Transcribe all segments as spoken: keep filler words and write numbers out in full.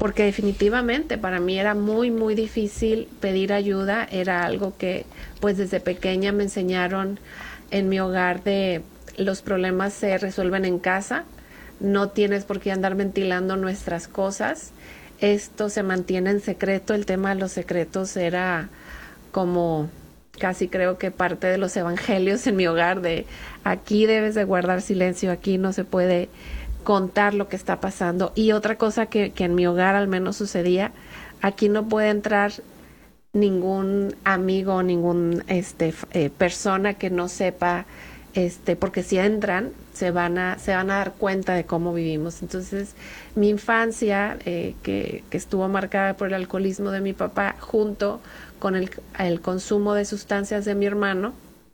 porque definitivamente para mí era muy, muy difícil pedir ayuda. Era algo que pues desde pequeña me enseñaron en mi hogar de los problemas se resuelven en casa, no tienes por qué andar ventilando nuestras cosas, esto se mantiene en secreto. El tema de los secretos era como casi creo que parte de los evangelios en mi hogar, de aquí debes de guardar silencio, aquí no se puede contar lo que está pasando. Y otra cosa que, que en mi hogar al menos sucedía, aquí no puede entrar ningún amigo, ningún este eh, persona que no sepa, este, porque si entran se van a se van a dar cuenta de cómo vivimos. Entonces mi infancia eh, que, que estuvo marcada por el alcoholismo de mi papá junto con el, el consumo de sustancias de mi hermano,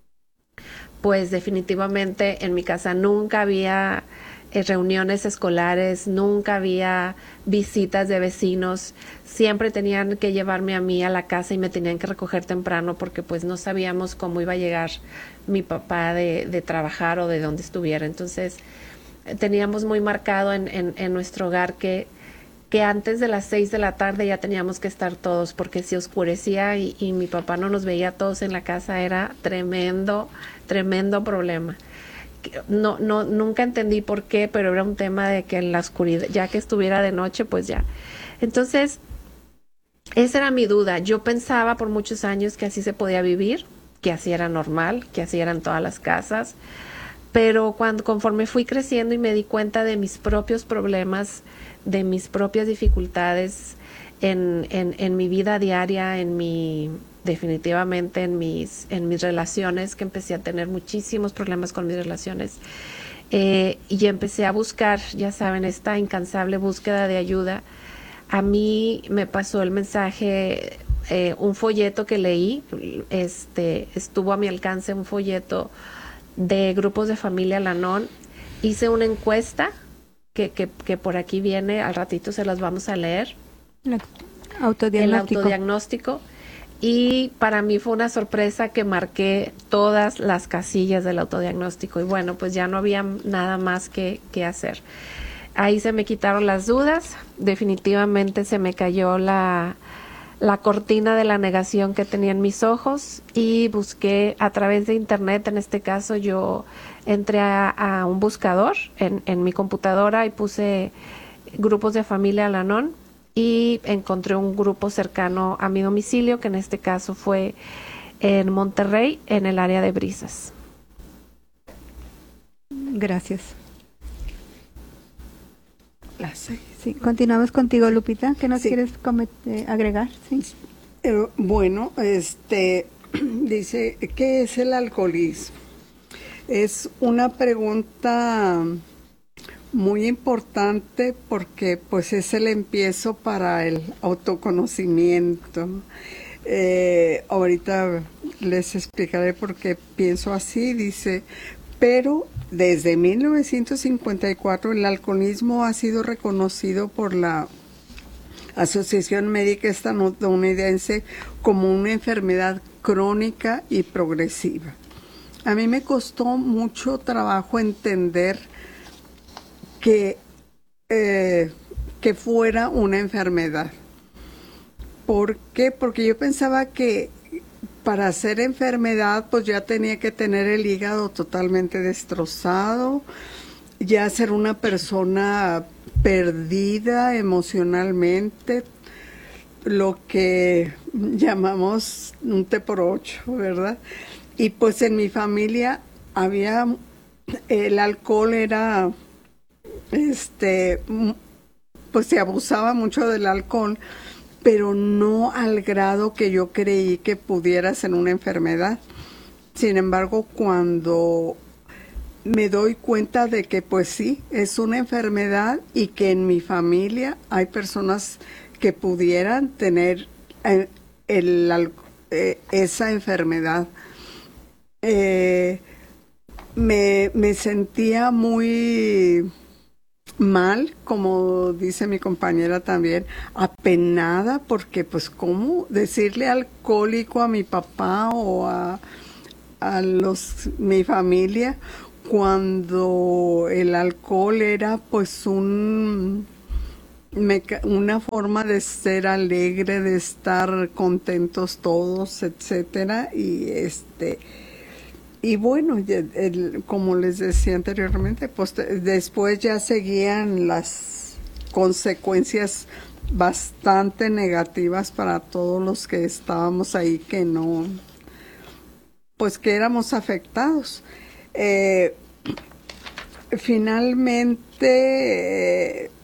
pues definitivamente en mi casa nunca había eh, reuniones escolares, nunca había visitas de vecinos, siempre tenían que llevarme a mí a la casa y me tenían que recoger temprano porque pues no sabíamos cómo iba a llegar mi papá de, de trabajar o de donde estuviera. Entonces eh, teníamos muy marcado en, en, en nuestro hogar que que antes de las seis de la tarde ya teníamos que estar todos, porque si oscurecía y, y mi papá no nos veía todos en la casa, era tremendo, tremendo problema. No, no, nunca entendí por qué, pero era un tema de que en la oscuridad, ya que estuviera de noche, pues ya. Entonces, esa era mi duda. Yo pensaba por muchos años que así se podía vivir, que así era normal, que así eran todas las casas, pero cuando conforme fui creciendo y me di cuenta de mis propios problemas, de mis propias dificultades en, en, en mi vida diaria, en mi, definitivamente en mis, en mis relaciones, que empecé a tener muchísimos problemas con mis relaciones, eh, y empecé a buscar, ya saben, esta incansable búsqueda de ayuda. A mí me pasó el mensaje, eh, un folleto que leí, este, estuvo a mi alcance un folleto de grupos de familia Al-Anon. Hice una encuesta que, que, que por aquí viene, al ratito se las vamos a leer. El autodiagnóstico. El autodiagnóstico. Y para mí fue una sorpresa que marqué todas las casillas del autodiagnóstico. Y bueno, pues ya no había nada más que, que hacer. Ahí se me quitaron las dudas. Definitivamente se me cayó la, la cortina de la negación que tenía en mis ojos y busqué a través de internet. En este caso yo entré a, a un buscador en, en mi computadora y puse grupos de familia Al-Anon y encontré un grupo cercano a mi domicilio, que en este caso fue en Monterrey, en el área de Brisas. Gracias. Gracias. Sí, continuamos contigo, Lupita. ¿Qué nos Sí. quieres eh, agregar? Sí. Eh, bueno, este dice, ¿qué es el alcoholismo? Es una pregunta muy importante porque pues es el empiezo para el autoconocimiento. Eh, ahorita les explicaré por qué pienso así. Dice, pero desde mil novecientos cincuenta y cuatro el alcoholismo ha sido reconocido por la Asociación Médica Estadounidense como una enfermedad crónica y progresiva. A mí me costó mucho trabajo entender que, eh, que fuera una enfermedad. ¿Por qué? Porque yo pensaba que para ser enfermedad pues ya tenía que tener el hígado totalmente destrozado, ya ser una persona perdida emocionalmente, lo que llamamos un te por ocho, ¿verdad? Y pues en mi familia había, el alcohol era, este, pues se abusaba mucho del alcohol, pero no al grado que yo creí que pudiera ser una enfermedad. Sin embargo, cuando me doy cuenta de que pues sí, es una enfermedad y que en mi familia hay personas que pudieran tener el, el, eh, esa enfermedad. Eh, me, me sentía muy mal, como dice mi compañera también, apenada, porque pues cómo decirle alcohólico a mi papá o a, a los mi familia cuando el alcohol era pues un me, una forma de ser alegre, de estar contentos todos, etcétera, y este y bueno, el, como les decía anteriormente, pues después ya seguían las consecuencias bastante negativas para todos los que estábamos ahí, que no, pues que éramos afectados. Eh, finalmente eh,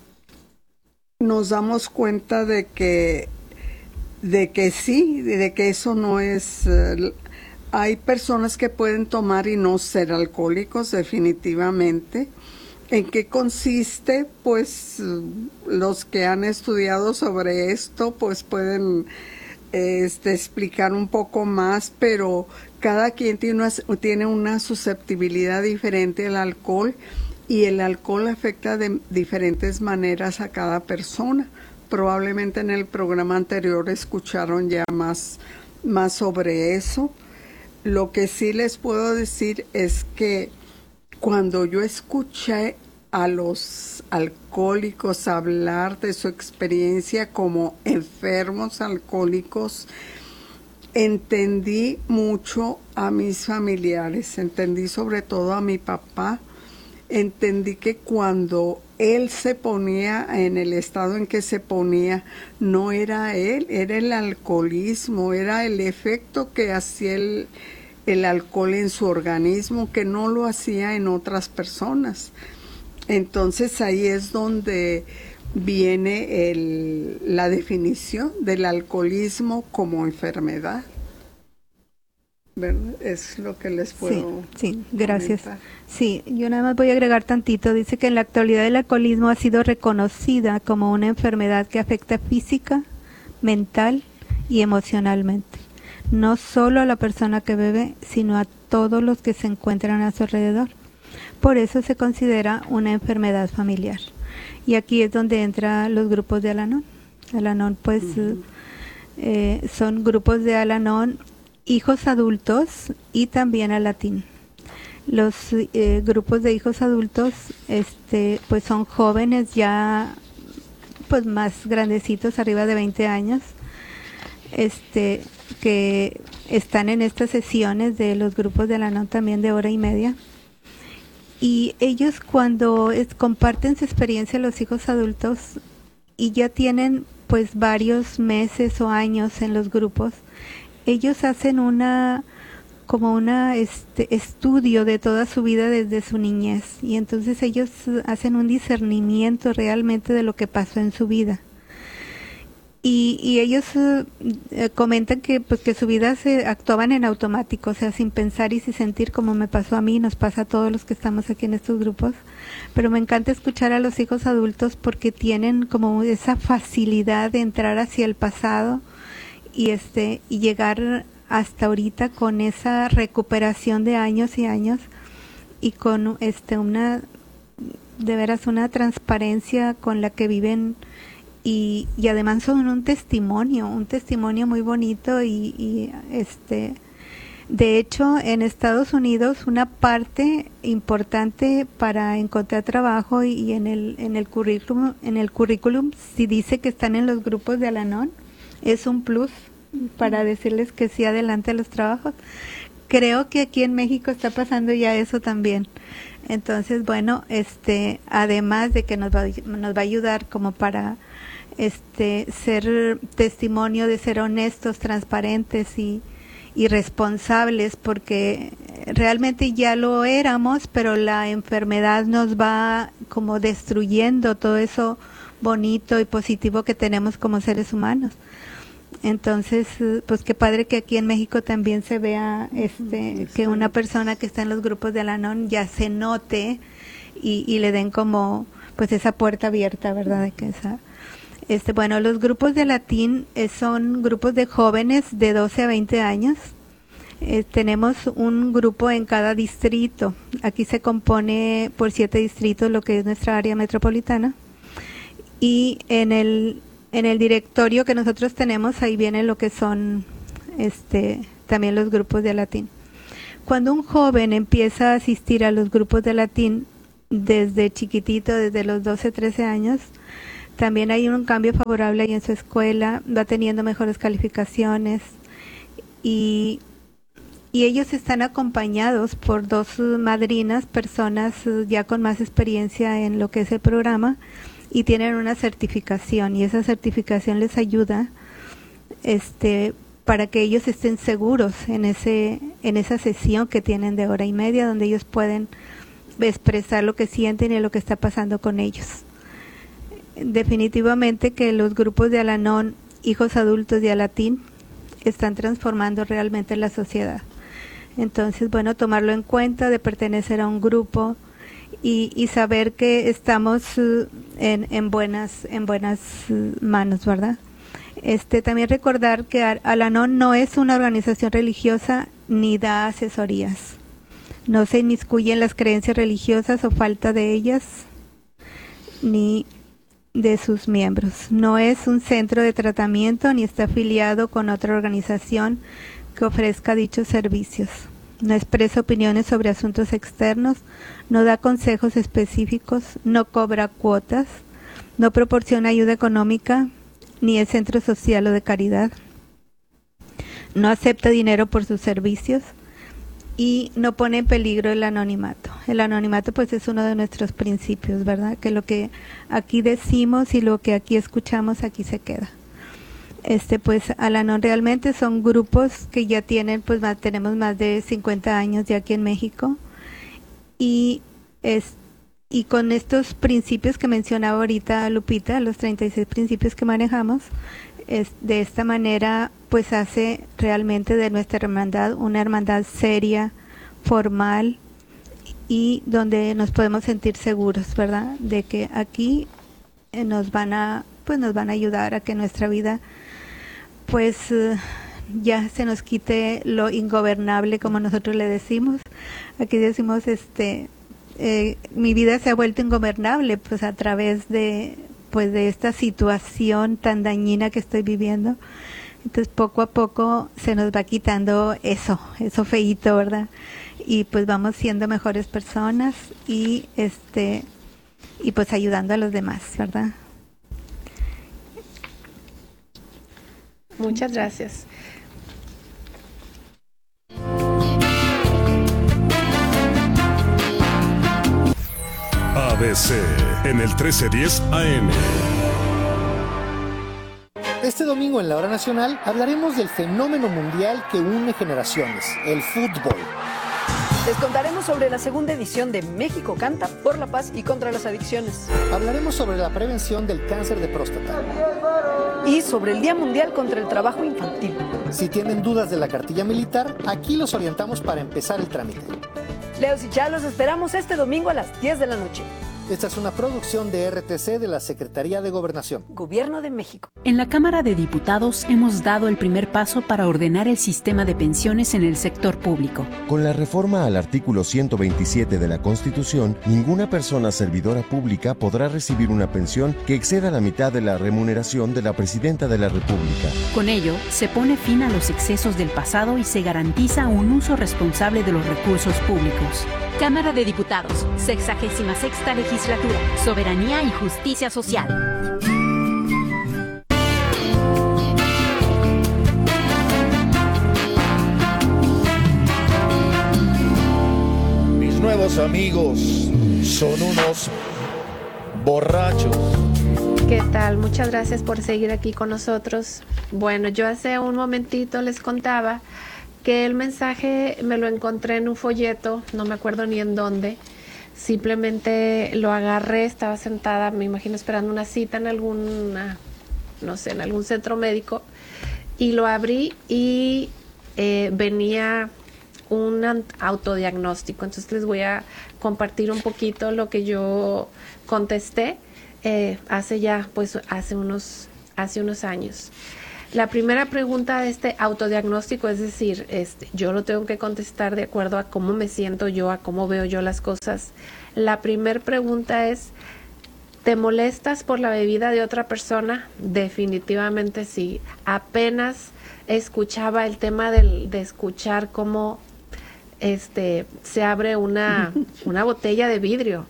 nos damos cuenta de que de que sí, de que eso no es. Eh, hay personas que pueden tomar y no ser alcohólicos, definitivamente. ¿En qué consiste? Pues los que han estudiado sobre esto pues pueden este, explicar un poco más, pero cada quien tiene una, tiene una susceptibilidad diferente al alcohol, y el alcohol afecta de diferentes maneras a cada persona. Probablemente en el programa anterior escucharon ya más, más sobre eso. Lo que sí les puedo decir es que cuando yo escuché a los alcohólicos hablar de su experiencia como enfermos alcohólicos, entendí mucho a mis familiares, entendí sobre todo a mi papá, entendí que cuando él se ponía en el estado en que se ponía, no era él, era el alcoholismo, era el efecto que hacía el, el alcohol en su organismo, que no lo hacía en otras personas. Entonces ahí es donde viene el, la definición del alcoholismo como enfermedad. ¿Verdad? Es lo que les puedo Sí, sí, gracias. comentar. Sí, yo nada más voy a agregar tantito. Dice que en la actualidad el alcoholismo ha sido reconocida como una enfermedad que afecta física, mental y emocionalmente. No solo a la persona que bebe, sino a todos los que se encuentran a su alrededor. Por eso se considera una enfermedad familiar. Y aquí es donde entran los grupos de Al-Anon. Al-Anon, pues, uh-huh. eh, son grupos de Al-Anon, hijos adultos y también Al-Atin. Los eh, grupos de hijos adultos, este, pues son jóvenes ya, pues más grandecitos, arriba de veinte años, este, que están en estas sesiones de los grupos de Al-Anon también de hora y media. Y ellos cuando es, comparten su experiencia, los hijos adultos, y ya tienen pues varios meses o años en los grupos, ellos hacen una como una este estudio de toda su vida desde su niñez, y entonces ellos hacen un discernimiento realmente de lo que pasó en su vida. Y, y ellos uh, comentan que pues que su vida se actuaban en automático, o sea, sin pensar y sin sentir, como me pasó a mí, nos pasa a todos los que estamos aquí en estos grupos. Pero me encanta escuchar a los hijos adultos porque tienen como esa facilidad de entrar hacia el pasado y este y llegar hasta ahorita con esa recuperación de años y años, y con este una de veras una transparencia con la que viven. Y, y además son un testimonio, un testimonio muy bonito y, y este, de hecho en Estados Unidos una parte importante para encontrar trabajo y, y en el en el currículum, en el currículum si dice que están en los grupos de Al-Anon, es un plus para decirles que sí adelante a los trabajos. Creo que aquí en México está pasando ya eso también. Entonces, bueno, este, además de que nos va, nos va a ayudar como para este ser testimonio de ser honestos, transparentes y, y responsables, porque realmente ya lo éramos, pero la enfermedad nos va como destruyendo todo eso bonito y positivo que tenemos como seres humanos. Entonces, pues qué padre que aquí en México también se vea este que una persona que está en los grupos de Al-Anon ya se note y, y le den como pues esa puerta abierta, ¿verdad? De que esa Este, bueno, los grupos de Al-Atin eh, son grupos de jóvenes de doce a veinte años. Eh, tenemos un grupo en cada distrito. Aquí se compone por siete distritos lo que es nuestra área metropolitana. Y en el en el directorio que nosotros tenemos, ahí viene lo que son este también los grupos de Al-Atin. Cuando un joven empieza a asistir a los grupos de Al-Atin desde chiquitito, desde los doce, trece años, También hay un cambio favorable ahí en su escuela, va teniendo mejores calificaciones y, y ellos están acompañados por dos madrinas, personas ya con más experiencia en lo que es el programa y tienen una certificación y esa certificación les ayuda este para que ellos estén seguros en ese en esa sesión que tienen de hora y media donde ellos pueden expresar lo que sienten y lo que está pasando con ellos. Definitivamente que los grupos de Al-Anon, hijos adultos de Alatín, están transformando realmente la sociedad. Entonces, bueno, tomarlo en cuenta de pertenecer a un grupo y, y saber que estamos uh, en, en buenas en buenas uh, manos, ¿verdad? Este, también recordar que Al-Anon no es una organización religiosa ni da asesorías. No se inmiscuye en las creencias religiosas o falta de ellas, ni de sus miembros. No es un centro de tratamiento ni está afiliado con otra organización que ofrezca dichos servicios. No expresa opiniones sobre asuntos externos, no da consejos específicos, no cobra cuotas, no proporciona ayuda económica, ni es centro social o de caridad. No acepta dinero por sus servicios y no pone en peligro el anonimato. El anonimato pues es uno de nuestros principios, ¿verdad? Que lo que aquí decimos y lo que aquí escuchamos aquí se queda. Este pues Al-Anon realmente son grupos que ya tienen pues más, tenemos más de cincuenta años ya aquí en México y es y con estos principios que mencionaba ahorita Lupita, los treinta y seis principios que manejamos, es, de esta manera pues hace realmente de nuestra hermandad una hermandad seria, formal y donde nos podemos sentir seguros, ¿verdad? De que aquí eh, nos van a pues nos van a ayudar a que nuestra vida pues uh, ya se nos quite lo ingobernable, como nosotros le decimos. Aquí decimos este eh, mi vida se ha vuelto ingobernable pues a través de pues de esta situación tan dañina que estoy viviendo. Entonces poco a poco se nos va quitando eso, eso feíto, ¿verdad? Y pues vamos siendo mejores personas y este y pues ayudando a los demás, ¿verdad? Muchas gracias. A B C en el trece diez A M. Este domingo en la Hora Nacional hablaremos del fenómeno mundial que une generaciones, el fútbol. Les contaremos sobre la segunda edición de México Canta por la paz y contra las adicciones. Hablaremos sobre la prevención del cáncer de próstata. Y sobre el Día Mundial contra el Trabajo Infantil. Si tienen dudas de la cartilla militar, aquí los orientamos para empezar el trámite. Leos y Chá, los esperamos este domingo a las diez de la noche. Esta es una producción de R T C de la Secretaría de Gobernación. Gobierno de México. En la Cámara de Diputados hemos dado el primer paso para ordenar el sistema de pensiones en el sector público. Con la reforma al artículo ciento veintisiete de la Constitución, ninguna persona servidora pública podrá recibir una pensión que exceda la mitad de la remuneración de la Presidenta de la República. Con ello, se pone fin a los excesos del pasado y se garantiza un uso responsable de los recursos públicos. Cámara de Diputados, sexagésima sexta legislatura, soberanía y justicia social. Mis nuevos amigos son unos borrachos. ¿Qué tal? Muchas gracias por seguir aquí con nosotros. Bueno, yo hace un momentito les contaba que el mensaje me lo encontré en un folleto, no me acuerdo ni en dónde, simplemente lo agarré, estaba sentada, me imagino esperando una cita en alguna, no sé, en algún centro médico, y lo abrí y eh, venía un autodiagnóstico. Entonces les voy a compartir un poquito lo que yo contesté eh, hace ya, pues hace unos, hace unos años. La primera pregunta de este autodiagnóstico, es decir, este, yo lo tengo que contestar de acuerdo a cómo me siento yo, a cómo veo yo las cosas. La primera pregunta es, ¿te molestas por la bebida de otra persona? Definitivamente sí. Apenas escuchaba el tema del, de escuchar cómo este, se abre una, una botella de vidrio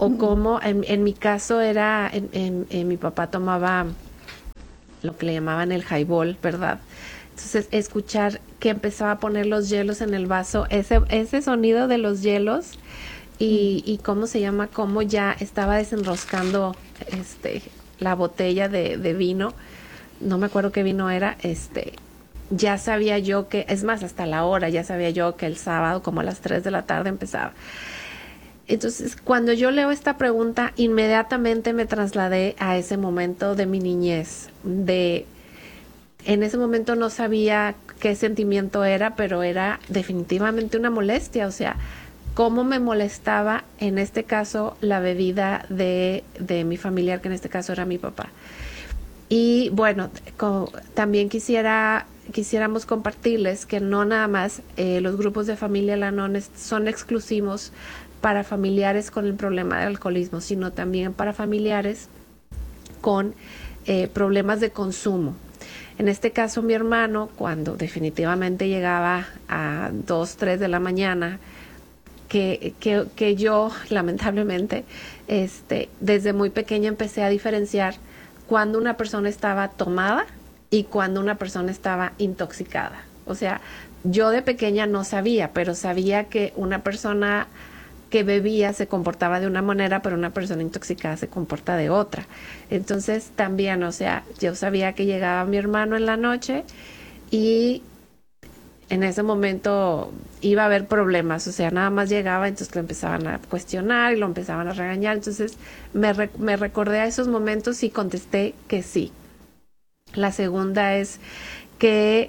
o cómo, en, en mi caso era, en, en, en mi papá tomaba lo que le llamaban el highball, ¿verdad? Entonces, escuchar que empezaba a poner los hielos en el vaso, ese, ese sonido de los hielos y, y cómo se llama, cómo ya estaba desenroscando este, la botella de, de vino, no me acuerdo qué vino era, este, ya sabía yo que, es más, hasta la hora, ya sabía yo que el sábado como a las tres de la tarde empezaba. Entonces, cuando yo leo esta pregunta, inmediatamente me trasladé a ese momento de mi niñez, de... En ese momento no sabía qué sentimiento era, pero era definitivamente una molestia, o sea, cómo me molestaba, en este caso, la bebida de, de mi familiar, que en este caso era mi papá. Y bueno, co- también quisiera, quisiéramos compartirles que no nada más eh, los grupos de familia Al-Anon son exclusivos para familiares con el problema del alcoholismo, sino también para familiares con eh, problemas de consumo. En este caso, mi hermano, cuando definitivamente llegaba a dos, tres de la mañana, que, que, que yo, lamentablemente, este, desde muy pequeña empecé a diferenciar cuando una persona estaba tomada y cuando una persona estaba intoxicada. O sea, yo de pequeña no sabía, pero sabía que una persona que bebía se comportaba de una manera, pero una persona intoxicada se comporta de otra. Entonces también, o sea, yo sabía que llegaba mi hermano en la noche y en ese momento iba a haber problemas, o sea, nada más llegaba, entonces lo empezaban a cuestionar y lo empezaban a regañar. Entonces me, re- me recordé a esos momentos y contesté que sí. La segunda es que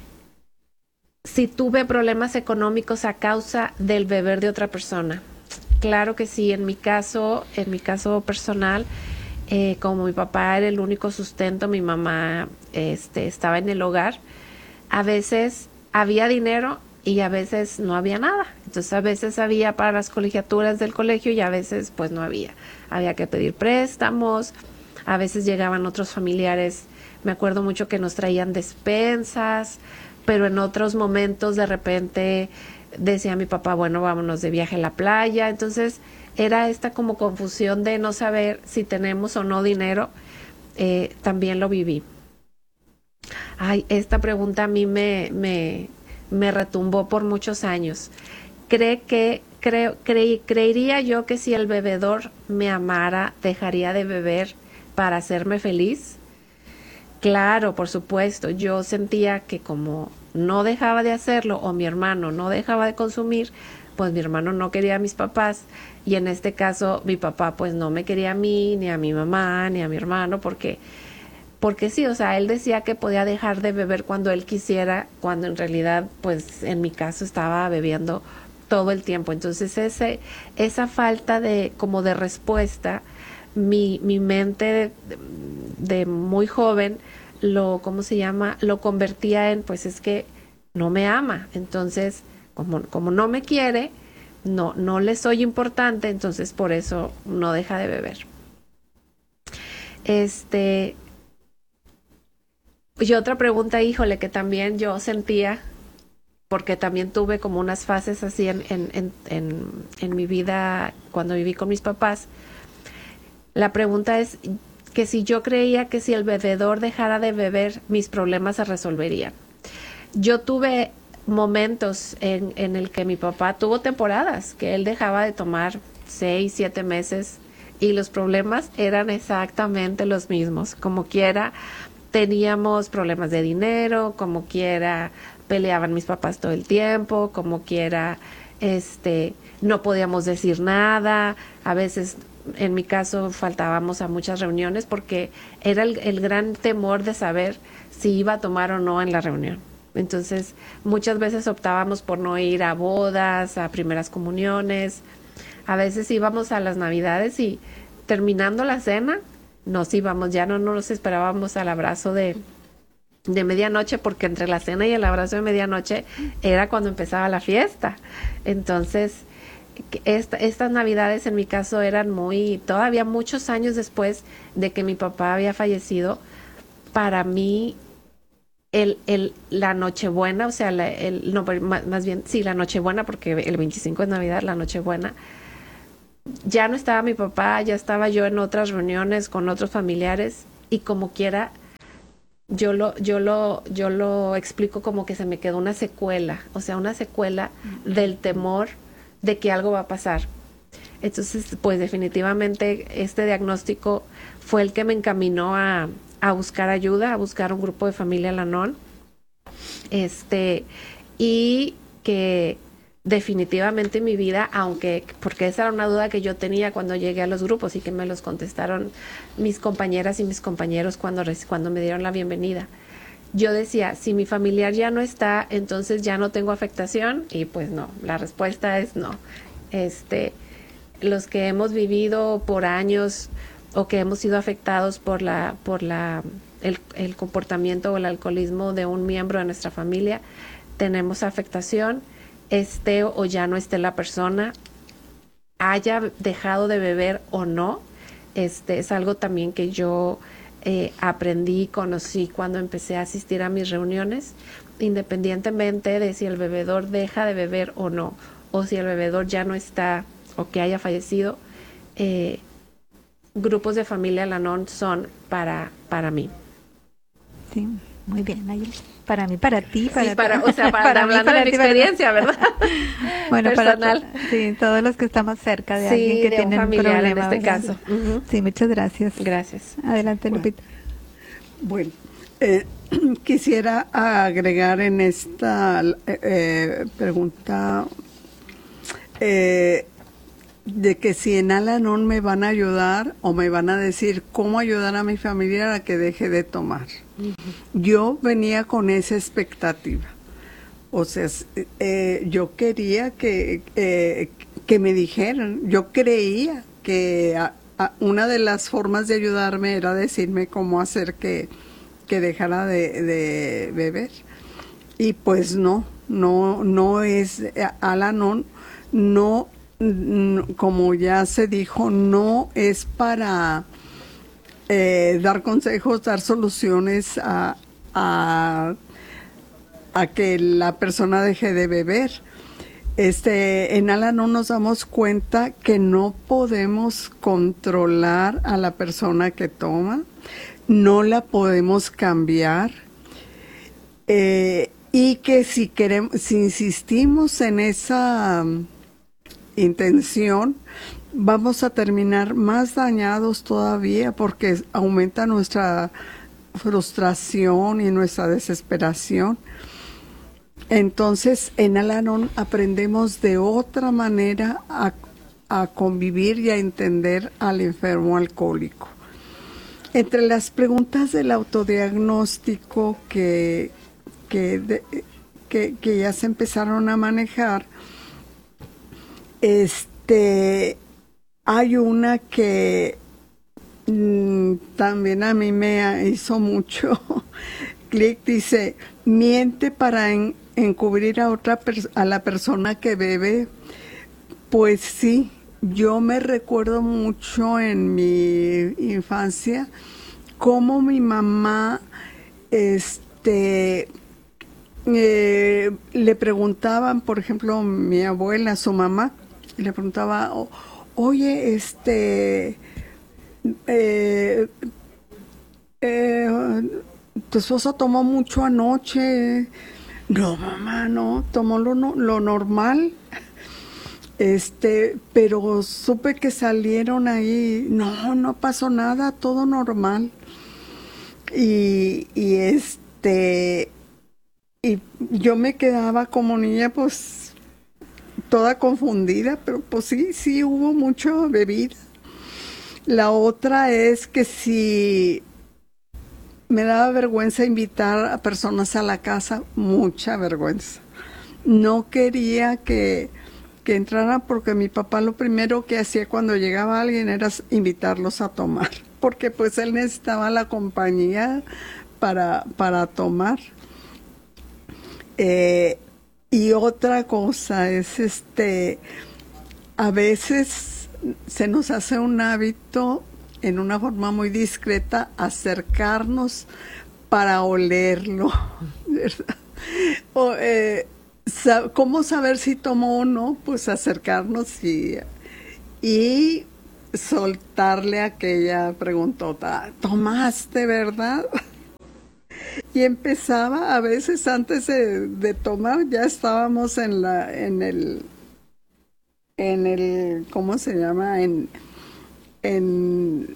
si tuve problemas económicos a causa del beber de otra persona. Claro que sí, en mi caso, en mi caso personal, eh, como mi papá era el único sustento, mi mamá este, estaba en el hogar, a veces había dinero y a veces no había nada. Entonces a veces había para las colegiaturas del colegio y a veces pues no había. Había que pedir préstamos, a veces llegaban otros familiares, me acuerdo mucho que nos traían despensas, pero en otros momentos de repente decía mi papá, bueno, vámonos de viaje a la playa. Entonces era esta como confusión de no saber si tenemos o no dinero. Eh, también lo viví. Ay, esta pregunta a mí me, me, me retumbó por muchos años. ¿Cree que, creo, cre, creería yo que si el bebedor me amara, dejaría de beber para hacerme feliz? Claro, por supuesto, yo sentía que como no dejaba de hacerlo o mi hermano no dejaba de consumir, pues mi hermano no quería a mis papás y en este caso mi papá pues no me quería a mí, ni a mi mamá, ni a mi hermano, porque, porque sí, o sea, él decía que podía dejar de beber cuando él quisiera, cuando en realidad pues en mi caso estaba bebiendo todo el tiempo. Entonces ese, esa falta de como de respuesta, mi, mi mente de, de muy joven lo, ¿cómo se llama? Lo convertía en, pues es que no me ama. Entonces, como, como no me quiere, no, no le soy importante, entonces por eso no deja de beber. Este, y otra pregunta, híjole, que también yo sentía, porque también tuve como unas fases así en, en, en, en, en mi vida cuando viví con mis papás. La pregunta es que si yo creía que si el bebedor dejara de beber, mis problemas se resolverían. Yo tuve momentos en, en el que mi papá tuvo temporadas que él dejaba de tomar seis, siete meses y los problemas eran exactamente los mismos. Como quiera, teníamos problemas de dinero, como quiera, peleaban mis papás todo el tiempo, como quiera, este, no podíamos decir nada, a veces... En mi caso faltábamos a muchas reuniones porque era el, el gran temor de saber si iba a tomar o no en la reunión. Entonces muchas veces optábamos por no ir a bodas, a primeras comuniones, a veces íbamos a las navidades y terminando la cena nos íbamos, ya no nos esperábamos al abrazo de, de medianoche, porque entre la cena y el abrazo de medianoche era cuando empezaba la fiesta. Entonces Esta, estas navidades en mi caso eran muy, todavía muchos años después de que mi papá había fallecido, para mí el, el, la Nochebuena, o sea, la, el, no, más, más bien, sí, la Nochebuena, porque el veinticinco es Navidad, la Nochebuena, ya no estaba mi papá, ya estaba yo en otras reuniones con otros familiares y como quiera, yo lo, yo lo, yo lo explico como que se me quedó una secuela, o sea, una secuela del temor de que algo va a pasar. Entonces, pues definitivamente este diagnóstico fue el que me encaminó a, a buscar ayuda, a buscar un grupo de familia Al-Anon, este, y que definitivamente mi vida, aunque, porque esa era una duda que yo tenía cuando llegué a los grupos y que me los contestaron mis compañeras y mis compañeros cuando, cuando me dieron la bienvenida. Yo decía, si mi familiar ya no está, entonces ya no tengo afectación, y pues no, la respuesta es no. Este, los que hemos vivido por años o que hemos sido afectados por la, por la, el, el comportamiento o el alcoholismo de un miembro de nuestra familia, tenemos afectación, esté o ya no esté la persona, haya dejado de beber o no. Este es algo también que yo eh, aprendí y conocí cuando empecé a asistir a mis reuniones, independientemente de si el bebedor deja de beber o no, o si el bebedor ya no está o que haya fallecido, eh, grupos de familia Al-Anon son para, para mí. Sí, muy bien, Nayeli. Para mí, para ti, para, sí, para o sea, para, para hablando mí, para de mi ti, experiencia, ¿verdad? Bueno, personal. Para sí, todos los que estamos cerca de sí, alguien que de tiene un un familiar problema, en este ¿verdad? caso. Uh-huh. Sí, muchas gracias. Gracias. Adelante, Bueno, Lupita. Bueno, eh, quisiera agregar en esta eh, pregunta eh, de que si en Al-Anon me van a ayudar o me van a decir cómo ayudar a mi familia a que deje de tomar. Uh-huh. Yo venía con esa expectativa. O sea, eh, yo quería que, eh, que me dijeran, yo creía que a, a una de las formas de ayudarme era decirme cómo hacer que, que dejara de, de beber. Y pues no, no, no es, Al-Anon no, como ya se dijo, no es para eh, dar consejos, dar soluciones a, a, a que la persona deje de beber. Este, en Al-Anon nos damos cuenta que no podemos controlar a la persona que toma, no la podemos cambiar, eh, y que si queremos, si insistimos en esa intención, vamos a terminar más dañados todavía porque aumenta nuestra frustración y nuestra desesperación. Entonces, en Al-Anon aprendemos de otra manera a, a convivir y a entender al enfermo alcohólico. Entre las preguntas del autodiagnóstico que, que, de, que, que ya se empezaron a manejar, Este, hay una que mmm, también a mí me hizo mucho clic, dice, miente para en, encubrir a otra a la persona que bebe. Pues sí, yo me recuerdo mucho en mi infancia cómo mi mamá, este, eh, le preguntaban, por ejemplo, mi abuela, su mamá, le preguntaba, oye, este, eh, eh, tu esposo tomó mucho anoche. No, mamá, no, tomó lo, lo normal. Este, pero supe que salieron ahí, no, no pasó nada, todo normal. Y, y este, y yo me quedaba como niña, pues, toda confundida, pero pues sí, sí hubo mucha bebida. La otra es que si me daba vergüenza invitar a personas a la casa, mucha vergüenza. No quería que, que entraran porque mi papá lo primero que hacía cuando llegaba alguien era invitarlos a tomar, porque pues él necesitaba la compañía para, para tomar. Eh, Y otra cosa es, este, a veces se nos hace un hábito, en una forma muy discreta, acercarnos para olerlo, ¿verdad? O, eh, ¿cómo saber si tomó o no? Pues acercarnos y, y soltarle aquella preguntota, ¿tomaste, verdad? Y empezaba, a veces antes de, de tomar, ya estábamos en la, en el, en el, ¿cómo se llama? En, en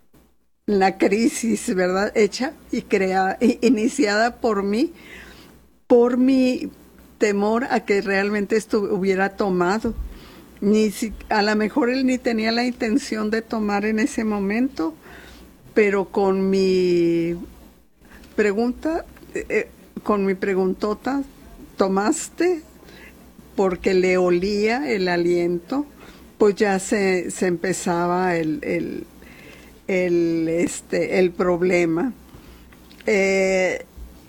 la crisis, ¿verdad? Hecha y creada, iniciada por mí, por mi temor a que realmente esto hubiera tomado. Ni si, a lo mejor él ni tenía la intención de tomar en ese momento, pero con mi pregunta, eh, con mi preguntota, ¿tomaste? Porque le olía el aliento, pues ya se, se empezaba el, el, el, este, el problema. Eh,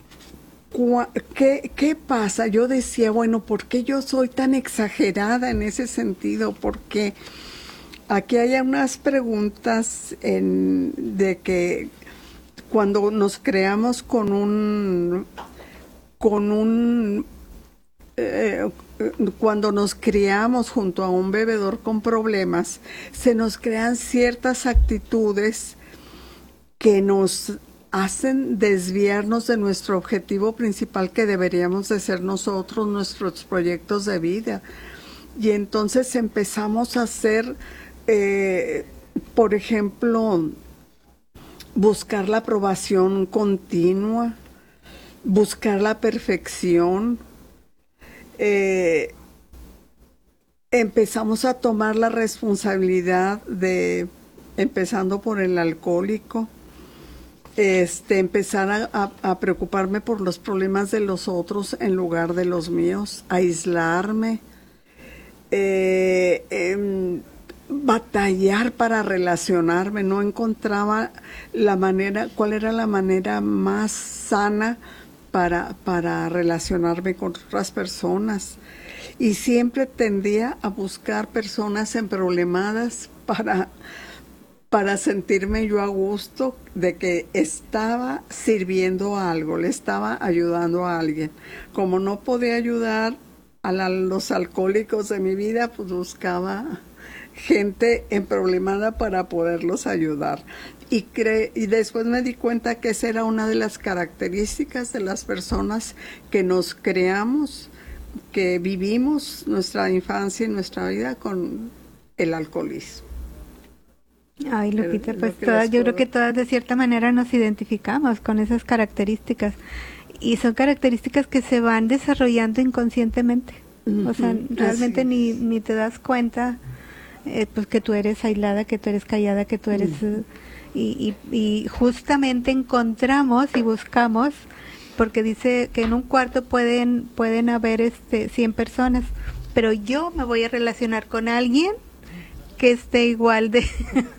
¿Qué, ¿Qué pasa? Yo decía, bueno, ¿por qué yo soy tan exagerada en ese sentido? Porque aquí hay unas preguntas en, de que cuando nos creamos con un, con un, eh, cuando nos criamos junto a un bebedor con problemas, se nos crean ciertas actitudes que nos hacen desviarnos de nuestro objetivo principal, que deberíamos de ser nosotros, nuestros proyectos de vida. Y entonces empezamos a hacer, eh, por ejemplo, buscar la aprobación continua, buscar la perfección. Eh, empezamos a tomar la responsabilidad de, empezando por el alcohólico, Este, empezar a, a, a preocuparme por los problemas de los otros en lugar de los míos, aislarme, eh, eh, batallar para relacionarme, no encontraba la manera, cuál era la manera más sana para, para relacionarme con otras personas, y siempre tendía a buscar personas emproblemadas para para sentirme yo a gusto de que estaba sirviendo a algo, le estaba ayudando a alguien. Como no podía ayudar a la, los alcohólicos de mi vida, pues buscaba gente emproblemada para poderlos ayudar. Y, cre y después me di cuenta que esa era una de las características de las personas que nos creamos, que vivimos nuestra infancia y nuestra vida con el alcoholismo. Ay, Lupita, pues todas, yo creo que todas de cierta manera nos identificamos con esas características, y son características que se van desarrollando inconscientemente. Uh-huh. O sea, realmente ni, ni te das cuenta, eh, pues que tú eres aislada, que tú eres callada, que tú eres... Uh-huh. y, y, y justamente encontramos y buscamos, porque dice que en un cuarto pueden, pueden haber este cien personas, pero yo me voy a relacionar con alguien que esté igual de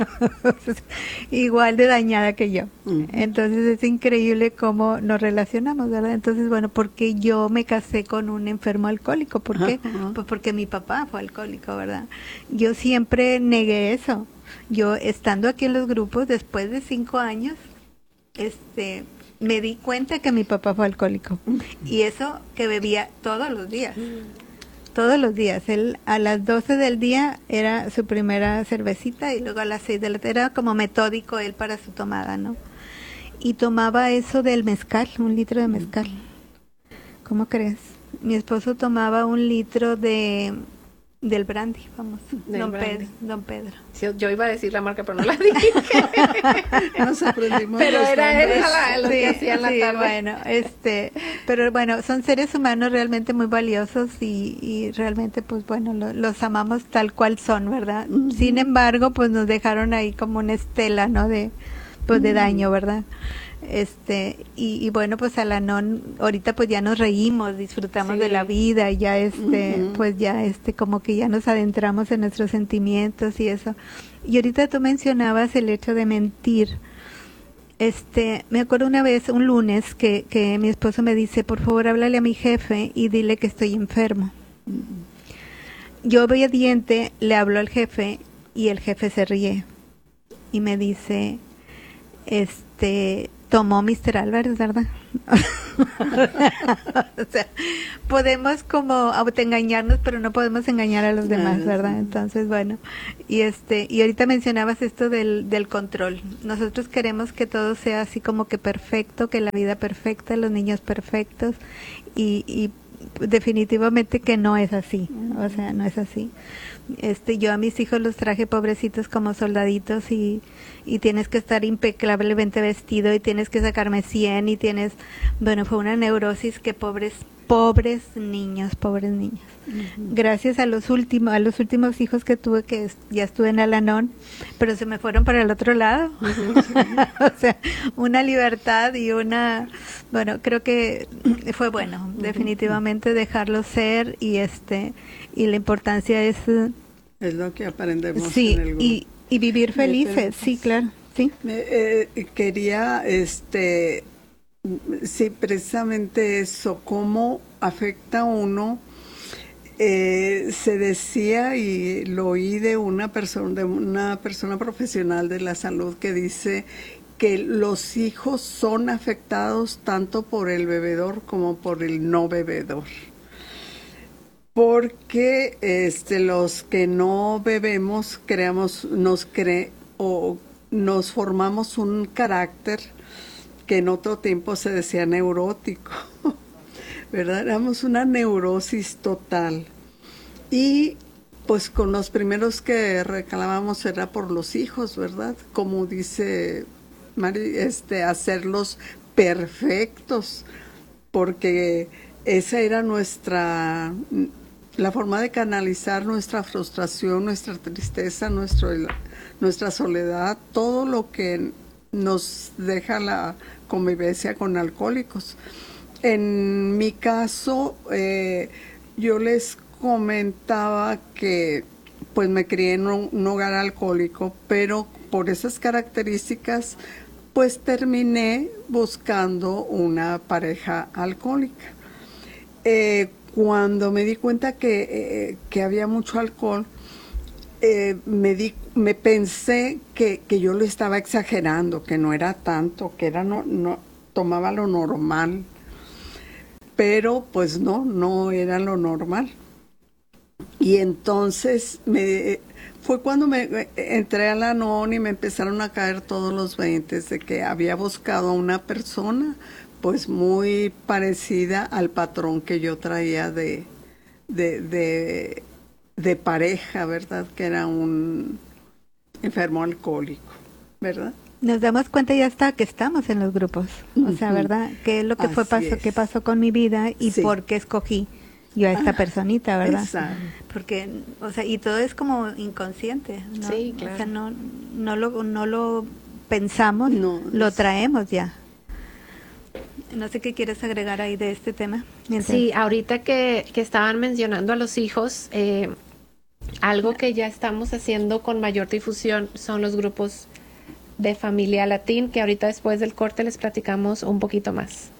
igual de dañada que yo. Uh-huh. Entonces es increíble cómo nos relacionamos, ¿verdad? Entonces, bueno, porque yo me casé con un enfermo alcohólico, ¿por qué? Uh-huh. Pues porque mi papá fue alcohólico, ¿verdad? Yo siempre negué eso. Yo, estando aquí en los grupos, después de cinco años, este, me di cuenta que mi papá fue alcohólico. Uh-huh. Y eso que bebía todos los días. Uh-huh. Todos los días. Él a las doce del día era su primera cervecita, y luego a las seis de la tarde, era como metódico él para su tomada, ¿no? Y tomaba eso del mezcal, un litro de mezcal. ¿Cómo crees? Mi esposo tomaba un litro de del brandy, vamos. Del Don brandy. Pedro, Don Pedro. Sí, yo iba a decir la marca, pero no la dije. Nos aprendimos. Pero era, era la, lo sí, que hacía en la sí, tarde. Bueno, este, pero bueno, son seres humanos realmente muy valiosos, y, y realmente, pues bueno, lo, los amamos tal cual son, ¿verdad? Uh-huh. Sin embargo, pues nos dejaron ahí como una estela, ¿no? De, pues de uh-huh. daño, ¿verdad? Este, y, y bueno, pues Al-Anon, ahorita pues ya nos reímos, disfrutamos sí. de la vida, y ya este, uh-huh. pues ya este, como que ya nos adentramos en nuestros sentimientos y eso. Y ahorita tú mencionabas el hecho de mentir. Este, me acuerdo una vez, un lunes, que, que mi esposo me dice, por favor, háblale a mi jefe y dile que estoy enfermo. Uh-huh. Yo obediente le hablo al jefe, y el jefe se ríe y me dice, este, tomó míster Álvarez, ¿verdad? O sea, podemos como autoengañarnos, pero no podemos engañar a los demás, ¿verdad? Entonces, bueno, y este, y ahorita mencionabas esto del, del control. Nosotros queremos que todo sea así como que perfecto, que la vida perfecta, los niños perfectos, y, y definitivamente que no es así, o sea, no es así. Este, yo a mis hijos los traje pobrecitos como soldaditos y, y tienes que estar impecablemente vestido y tienes que sacarme cien y tienes, bueno, fue una neurosis que pobres, pobres niños, pobres niños. Uh-huh. Gracias a los últimos, a los últimos hijos que tuve, que es, ya estuve en Al-Anon, pero se me fueron para el otro lado. Uh-huh, sí. O sea, una libertad y una, bueno, creo que fue bueno, uh-huh. definitivamente dejarlo ser y este, y la importancia es es lo que aprendemos sí, en el grupo. y, y vivir felices, sí, claro, sí. Eh, eh, quería, este, sí, precisamente eso, cómo afecta a uno. Eh, se decía y lo oí de una persona, de una persona profesional de la salud que dice que los hijos son afectados tanto por el bebedor como por el no bebedor. Porque este, los que no bebemos creamos, nos cre o nos formamos un carácter que en otro tiempo se decía neurótico, ¿verdad? Éramos una neurosis total. Y pues con los primeros que reclamábamos era por los hijos, ¿verdad? Como dice Mari, este, hacerlos perfectos, porque esa era nuestra... la forma de canalizar nuestra frustración, nuestra tristeza, nuestro, nuestra soledad, todo lo que nos deja la convivencia con alcohólicos. En mi caso, eh, yo les comentaba que pues me crié en un, un hogar alcohólico, pero por esas características pues terminé buscando una pareja alcohólica. Eh, Cuando me di cuenta que, eh, que había mucho alcohol, eh, me, di, me pensé que, que yo lo estaba exagerando, que no era tanto, que era no, no tomaba lo normal, pero pues no, no era lo normal. Y entonces me, fue cuando me entré a la Al-Anon y me empezaron a caer todos los veintes de que había buscado a una persona pues muy parecida al patrón que yo traía de, de, de, de pareja, ¿verdad? Que era un enfermo alcohólico, ¿verdad? Nos damos cuenta ya hasta que estamos en los grupos, o sea, ¿verdad? ¿Qué es lo que fue pasó, qué pasó con mi vida y sí. por qué escogí yo a esta ah, personita, ¿verdad? Exacto. Porque, o sea, y todo es como inconsciente, ¿no? Sí, claro. O sea, no, no lo, no lo pensamos, no, lo es... traemos ya. No sé qué quieres agregar ahí de este tema. Mientras... Sí, ahorita que, que estaban mencionando a los hijos, eh, algo que ya estamos haciendo con mayor difusión son los grupos de familia latín, que ahorita después del corte les platicamos un poquito más.